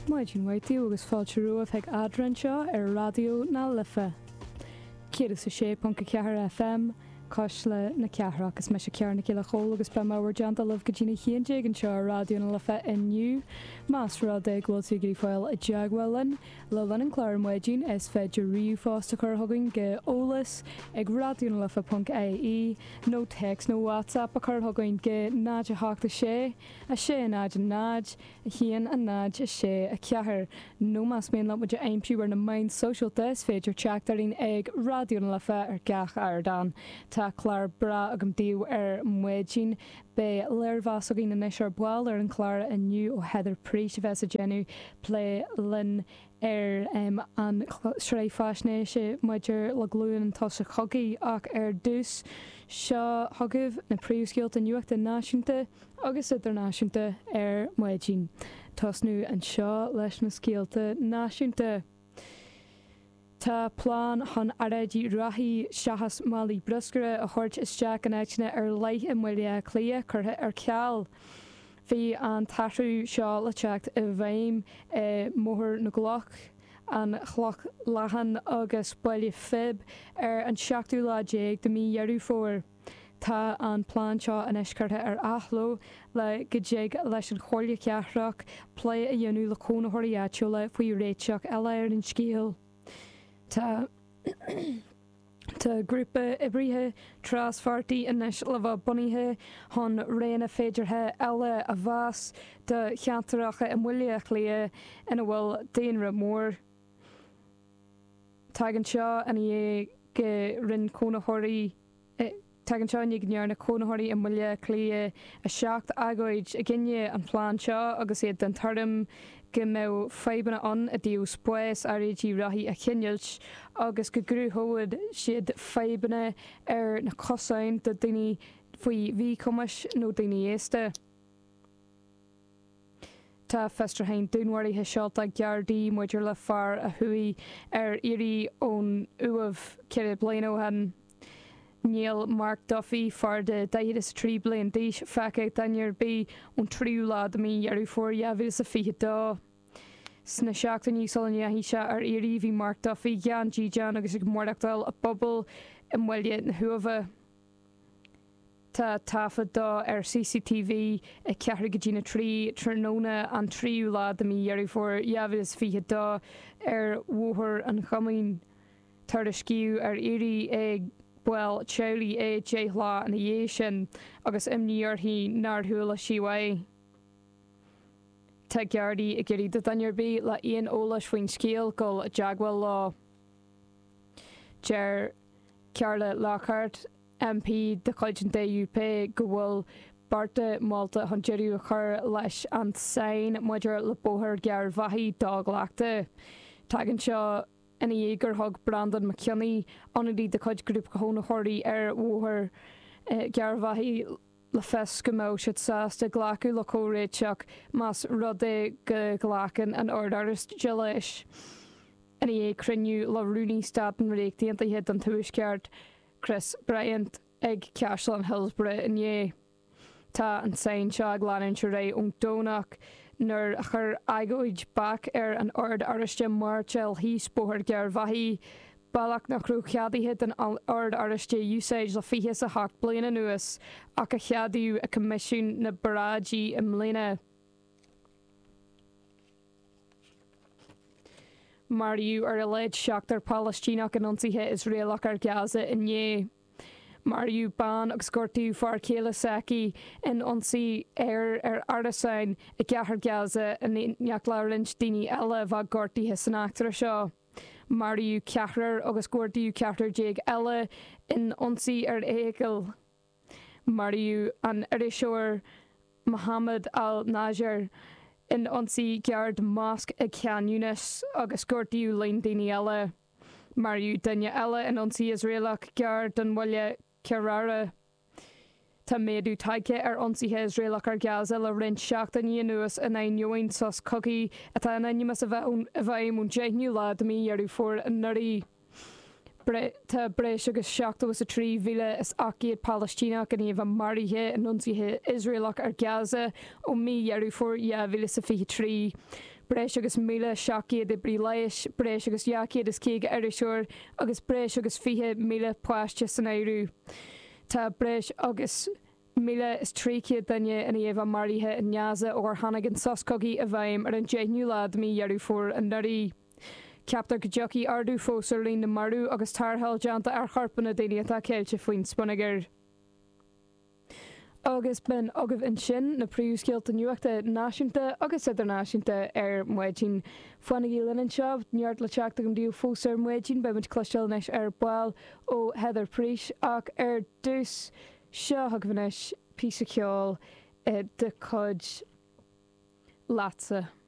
Maidin waitiú agus fáilte ruamh ag adran seo ar radio na Lifa. Céad sa 6.4 FM, cos le na ceathra agus me se cearna céile chól agus be máhar deanta leh go dtína chéanté an seo radio na Lifa inniu. Más rud ag ghil tú gurí fáil a deaghfuilin, le lenan chláir maidin is féidir riú fásta chur thugann go ólas ag radio na Lifa.ie, nó text nó WhatsApp a chur thugann go náid a háachta sé, a sé a náid a náid, a chéan a náid a sé a ceathir. Nó más mion le muidir aimpiúar na main socialta is féidir teachtarín ag radio na Lifa ar gach airdan. Tá chláir bra agam díú ar muidin be leirhás a gine neis ar bháil ar an chláir inniu ó Heather Preach a bheits a genú plé lin ar an srei fásnéise muidir le glúin tá sa chogaí ach ar dús seo thugah na príomhscéalta nuachta náisiúnta agus idirnáisiúnta ar muidin. Tásnú an seo leis na scéalta náisiúnta. Tá plán chun aradí rathí seachas málaí bruscare a chuirt isteach an éitine ar leith i muile clia curtha ar ceall. Bhí an taithú seo le teacht i bhaim móthir na gloch an chloch lehan agus baile fib ar an 7 de mí dhearú fór. Tá an plán seo an iscartha ar athló le go déag leis an chóirla ceathraach plé a dhéanú le cónathirí áitiúla faoi réiteach eile ar an scéal. Tá grúpa ibríthe trasfartaí inis le bh bunaithe chun réana féidirthe eile a bhas de cheantaracha i muile lia ina bhfuil daonra mór. Tagann seo an é go rinn cónathirí tagann seo nig near na cónathirí i muile clia a 7 agóid a gcinne an plán seo agus iad den tarm go mé febanna an a díú spóis a rétí rathí a chineilt agus go grúthóid siad febanna ar na cosáin de daoine faoi bhí cumas nó daoine éasta. Tá festrahain dúnhairithe seolta geardaí muidir le fear a thuí ar irí ón uamh cead bliain ó hen. Níl Mark Duffy far de 3 bliain díos feice dainnear bí ón tríú lád mí dhearú fór javis a fiche dá. Sna seachta níos solan hí se ar irí bhí Mark Duffy Jan G. Jan agus ag mórachtáil a bobbal i mhuiile na thuamha. Tá tafa dá ar CCTV i ceathra go dtína tróna an tríú lád mí dhearú fór javis fiche dá ar mhóthir an chamáin tar a sciú ar irí ag Well, Chowley J-Lá and a sin agus imníorthaí nardthúla sihaid. Tá geardaí i gcuirí do dainnearbí le aon ólas faoin scéal go a deaghfuil lá. Deir Cearla Lockhart, MP de Coideann DUP go bhfuil Barta Malta chun deireadh a chur leis an sain muidir le bóthir gear bhaithí dáglaachta. Tagann seo ina dhégur thug Brandon McKinney anadí de chuid grúp go hónathirí ar mhóthir gearbhaithí le fes go mó siad sásta ghlacu le córéiteach más rudaí go ghlachan an ordaras de leis. Ina dhé criniú le Rooney Staten réachtaíonnta head an tuaisceart Chris Bryant ag Cashel Hillsborough in dhé. Tá an sain seo ag leanann se ré ón dónach nuair a chur agóid bac ar an ord ariste Marchel hís bóthir gear bhaithí bailach nach chrú cheadaithe an ord ariste úsáid le fiche a 8 bliana nuas ach a cheadú a comisiún na baráidí im mléine. Mariú ar a leid seachtar Palestínach an ionsaithe Israelach ar Gaza in dhé. Mariú ban agus gortú far céile saci in ionsaí ar ardasáin i gcethar Gaza in neachlárint daoine eile bha gortaíthe san achtar seo. Mariú ceathrar agus gortú ceathrar déag eile in ionsaí ar éigeal. Mariú an iriseoir Mohammed al-Najjar in ionsaí geard mosc ag Khan Yunis agus gortú líon daoine eile. Mariú duine eile in ionsaí Israelach geard don bhaile Kerara. Tá méadú taige ar ionsaithe Israelach ar Gaza le rint 7 nuas in ein join sos cogaí atá in aine mas a bheith mún 10 lád mí dhearú fór an nuirí. Tá breis agus 7 mhíle is aciad Palestínach a níomh marithe in ionsaithe Israelach ar Gaza ó mí dhearú fór 2023. Breis agus 1,700 de brí leiis, breis agus 200 airiseúr agus breis agus 4,000 poiste san éirú. Tá breis agus 1,300 danne in éomh marithe in neasa ó Hannigan Soscogaí a bhaim ar an 10 lád mí dhearú fuór an narí. Ceaptar go deochaí ardú fósar líon na marú agus tarthail deanta ar charpanna daine atá céilte faoin spunagar. Agus ben agah an sin na príomhscéalta nuachta náisiúnta agus idirnáisiúnta ar muidín fannaí lenin seab, neart le teachta go dtíú fósar muidín be muid cloisteilneis ar báil ó Heather Príis ach ar dús seo thughanis písa ceol de cod lása.